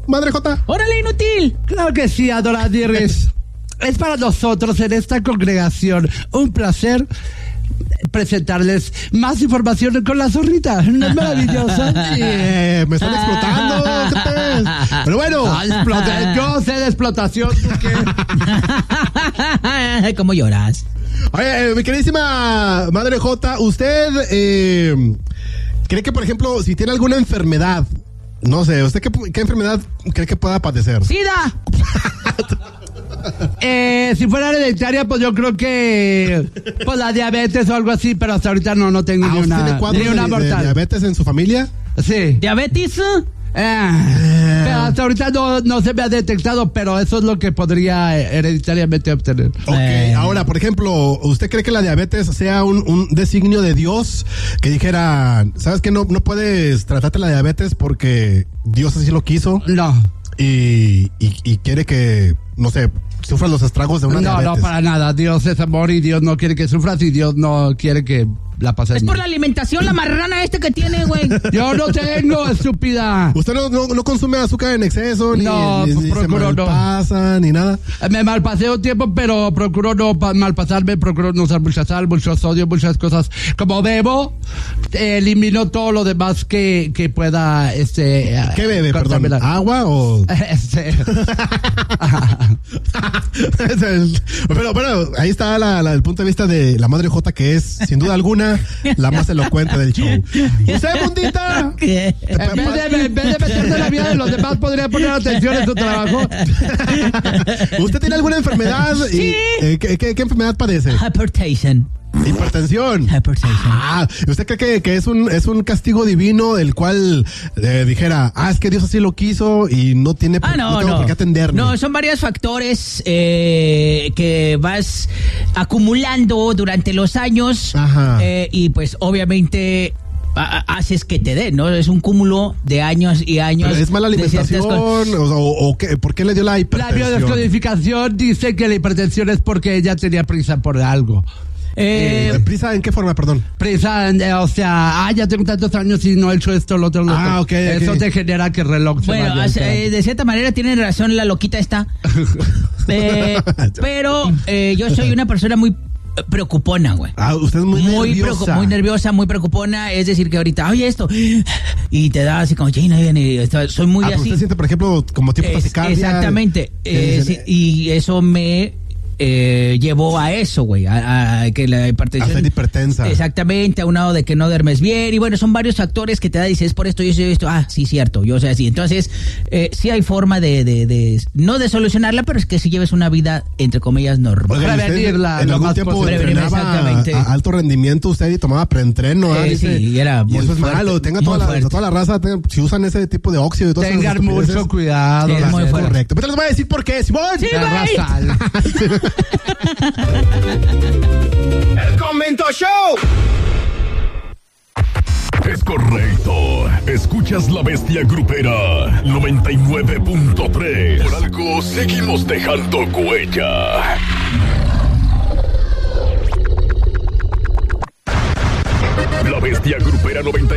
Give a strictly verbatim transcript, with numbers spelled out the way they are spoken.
Madre Jota? ¡Órale, inútil! Claro que sí, Adoradires. Es para nosotros en esta congregación un placer presentarles más información con la zorrita. ¿No es maravillosa? Yeah, me están explotando. Pero bueno. Ah, explota- yo sé de explotación. Porque... ¿Cómo lloras? Oye, eh, mi queridísima Madre Jota, ¿usted eh, cree que, por ejemplo, si tiene alguna enfermedad, no sé, ¿usted qué, qué enfermedad cree que pueda padecer? ¡Sida! Eh, si fuera hereditaria, pues yo creo que pues la diabetes o algo así, pero hasta ahorita no, no tengo Ah, ni ¿usted una, tiene cuadros ni de, una de mortal. diabetes en su familia? Sí. ¿Diabetes? Eh, pero hasta ahorita no, no se me ha detectado, pero eso es lo que podría hereditariamente obtener. Ok, Eh. ahora, por ejemplo, ¿usted cree que la diabetes sea un, un designio de Dios? Que dijera, ¿sabes qué? No, no puedes tratarte la diabetes porque Dios así lo quiso No, y, y, y quiere que, no sé, sufras los estragos de una no, diabetes. no, para nada. Dios es amor y Dios no quiere que sufras y Dios no quiere que la pases Es por la mal. alimentación, la marrana este que tiene, güey. Yo no tengo, estúpida. ¿Usted no, no, no consume azúcar en exceso? Ni, No, ni, pues ni se procuro no. malpasa, ni nada. Me malpasé un tiempo, pero procuro no pa- malpasarme, procuro no usar mucha sal, mucho sodio, muchas cosas. Como bebo, eh, elimino todo lo demás que, que pueda, este... ¿Qué bebe, perdón? contaminar. ¿Agua o...? Este, Es el- pero bueno, ahí está la, la- el punto de vista de la Madre Jota, que es, sin duda alguna, la más elocuente del show. ¿Usted, Mundita? ¿Qué? en vez de, en vez de meterse en la vida de los demás, podría poner atención en su trabajo. ¿Usted tiene alguna enfermedad? Y, Sí. eh, ¿qué, qué, qué enfermedad padece? Hypertension. Hipertensión. Hypertension. Ah, ¿usted cree que, que es un es un castigo divino el cual eh, dijera, ah, es que Dios así lo quiso y no tiene por, Ah, no, no tengo no. por qué atenderme? No, son varios factores eh, que vas acumulando durante los años. Ajá. eh, y pues obviamente a- a- haces que te dé, ¿no? Es un cúmulo de años y años. ¿Pero es mala de alimentación ciertas cosas. o, o, o qué, por qué le dio la La hipertensión? biodescodificación dice que la hipertensión es porque ella tenía prisa por algo. Eh, Eh, ¿Prisa en qué forma, perdón? Prisa, eh, o sea, ah, ya tengo tantos años y no he hecho esto, lo otro, lo Ah, otro. ok, Eso ok. te genera que el reloj se Bueno, vaya hace- alterando. eh, de cierta manera tiene razón la loquita esta. Eh, pero eh, yo soy una persona muy eh, preocupona, güey. Ah, usted es muy, Muy, nerviosa. preocu- muy nerviosa, muy preocupona. Es decir, que ahorita, oye, esto. Y te da así como, Jane, y esto- soy muy Ah, pero así. usted siente, por ejemplo, como tipo Es- taquicardia. exactamente. Que Eh, dicen, sí, y eso me eh, llevó a eso, güey. A, a que la hipertensión. A ser hipertensa. Exactamente, aunado de que no duermes bien. Y bueno, son varios factores que te da, dices, es por esto, yo soy esto. Ah, sí, cierto, yo soy así. Entonces, eh, sí hay forma de, de, de. No de solucionarla, pero es que si lleves una vida, entre comillas, normal. Oiga, ¿y usted prevenirla en lo algún más tiempo posible. Prevenirla, entrenaba exactamente. a, a alto rendimiento usted y tomaba preentreno, ¿ah? Eh, Dice, sí, era y muy eso es fuerte, malo, tenga muy toda la, fuerte. toda la raza, tenga- si usan ese tipo de óxido y todo eso. Tengan mucho cuidado. Sí, es la muy neta. fuerte. Correcto, pero les voy a decir por qué, Simón. Sí, Perra güey. sal. ¡El Convento Show! Es correcto. Escuchas La Bestia Grupera noventa y nueve punto tres. Por algo seguimos dejando huella. La Bestia Grupera noventa y nueve.